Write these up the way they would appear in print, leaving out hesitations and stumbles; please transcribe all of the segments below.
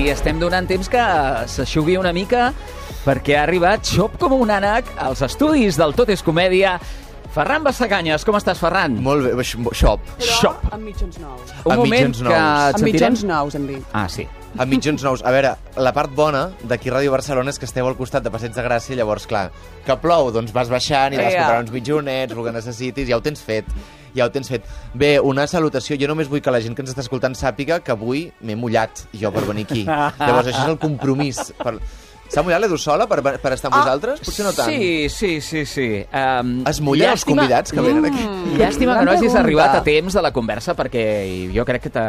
i estem donant temps que s'aixugui una mica perquè ha arribat xop com un ànec als estudis del Tot és Comèdia. Ferran Bassaganyes, com estàs, Ferran? Molt bé, xop. Però amb mitjons nous. Un moment que et Amb mitjons nous, hem dit. Ah, sí. Amb mitjons nous. A veure, la part bona d'aquí Ràdio Barcelona és que esteu al costat de Passeig de Gràcia, llavors, clar, que plou, doncs vas baixant i vas comprar uns mitjonets, el que necessitis, ja ho tens fet. Bé, una salutació. Jo només vull que la gent que ens està escoltant sàpiga que avui m'he mullat jo per venir aquí. Llavors, això és el compromís. S'ha mullat l'Edu sola per estar amb vosaltres? Potser no tant. Sí. Es mullen els convidats que venen aquí? Llàstima que no hagis arribat a temps de la conversa perquè jo crec que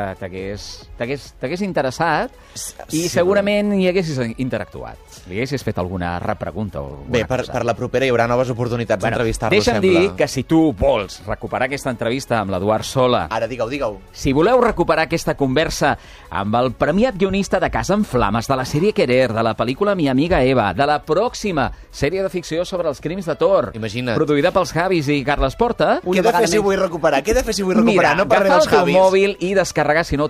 t'hagués interessat i segurament hi haguessis interactuat. Li haguessis fet alguna repregunta o alguna cosa. Per la propera hi haurà noves oportunitats d'entrevistar-lo, deixa'm dir que si tu vols recuperar aquesta entrevista amb l'Eduard Sola... Ara, digue-ho. Si voleu recuperar aquesta conversa amb el premiat guionista de Casa en Flames, de la sèrie Querer, de la pel·lícula Mi amiga Eva, de la pròxima sèrie de ficció sobre els crims de Tor, imagina't, produïda pels Javis i Carles Porta... Què he de fer si vull recuperar? Mira, no parlem agafar dels el teu Javis. Mòbil i descarregar, si no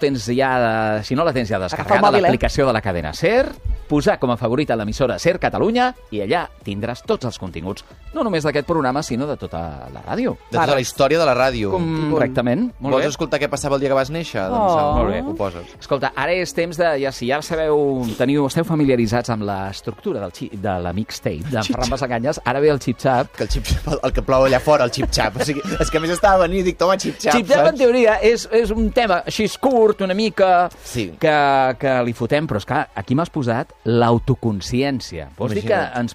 la tens ja descarregada, l'aplicació de la cadena SER, posar com a favorita l'emissora SER Catalunya i allà tindràs tots els continguts, no només d'aquest programa, sinó de tota la ràdio. De tota la història de la ràdio. Correctament. Vols escoltar què passava el dia que vas néixer? Doncs molt bé, ho poses. Escolta, ara és temps de... Si ja esteu familiaritzats amb l'estructura de la mixtape de Ferran Bassaganyes, ara ve el xip-xap. El que plou allà fora, el xip-xap. O sigui, és que a més estava venint i dic, toma, xip-xap. Xip-xap, en teoria, és un tema així curt, una mica, que li fotem, però és clar, aquí m'has posat l'autoconsciència. Vols dir que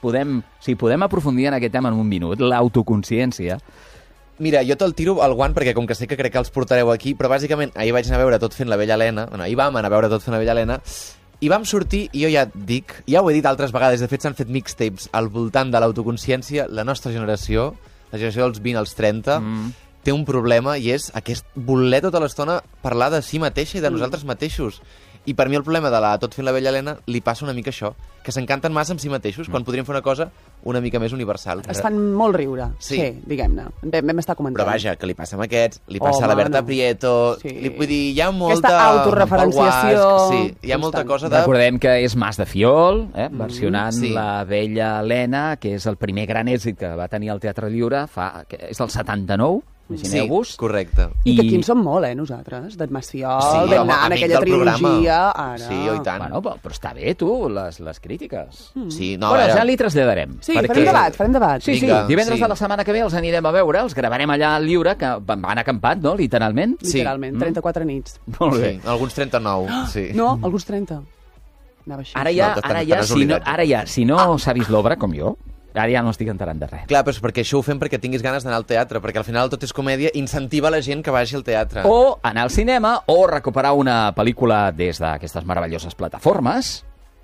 podem aprofundir en aquest tema en un minut? L'autoconsciència. Mira, jo te'l tiro al guant perquè com que sé que crec que els portareu aquí, però bàsicament ahir vaig anar a veure Tot fent la Bella Helena, ahir vam anar a veure Tot fent la Bella Helena, i vam sortir, i jo ja et dic, ja ho he dit altres vegades, de fet s'han fet mixtapes al voltant de l'autoconsciència, la nostra generació, la generació dels 20 als 30, té un problema i és voler tota l'estona parlar de si mateixa i de nosaltres mateixos. I per mi el problema de la Tot fent la Bella Helena li passa una mica això, que s'encanten massa amb si mateixos, quan podríem fer una cosa una mica més universal. Es fan molt riure, sí, diguem-ne. Vam estar comentant. Però vaja, que li passa amb aquests, li passa a la Berta Prieto, vull dir, hi ha molta... Aquesta autorreferenciació... Sí, hi ha molta cosa de... Recordem que és Mas de Fiol, versionant la Bella Helena, que és el primer gran èxit que va tenir el Teatre Lliure, és el 79, imagineu-vos. Sí, correcte. I que aquí en som molt, nosaltres, d'en Mas Fiol, vam anar en aquella trilogia, ara... Sí, i tant. Bueno, però està bé, tu, les crítiques. Sí, no, bueno, ja li traslladarem. Sí, farem debat. Sí, divendres de la setmana que ve els anirem a veure, els gravarem allà al Lliure, que van acampat, no?, literalment. Literalment, 34 nits. Molt bé. Alguns 39, sí. No, alguns 30. Ara ja, si no s'ha vist l'obra, com jo, ara ja no estic enterant de res. Clar, però és perquè això ho fem perquè tinguis ganes d'anar al teatre, perquè al final Tot és Comèdia incentiva la gent que vagi al teatre. O anar al cinema, o recuperar una pel·lícula des d'aquestes meravelloses plataformes.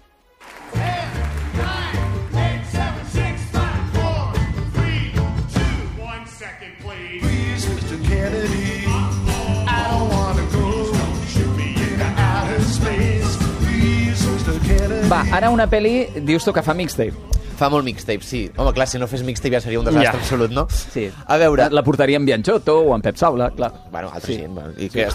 Va, ara una pel·li, dius tu que fa mixtape. Fa molt mixtape, sí. Home, clar, si no fes mixtape ja seria un desastre absolut, no? Sí. A veure... La portaria en Bianchotto o en Pep Saula, clar. Bueno, altra gent. I que